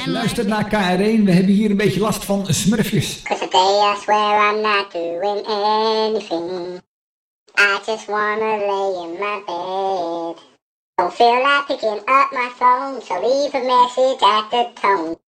Luister naar KR1, we hebben hier een beetje last van smurfjes. 'Cause today I swear I'm not doing anything. I just wanna lay in my bed. Don't feel like picking up my phone, so leave a message at the tone.